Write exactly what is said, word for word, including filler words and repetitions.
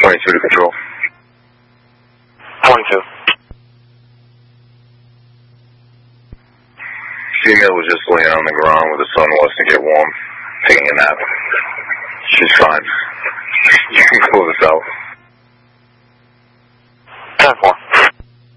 twenty-two to control. twenty-two. Female was just laying on the ground where the sun was to get warm, taking a nap. She's fine. You can close this out.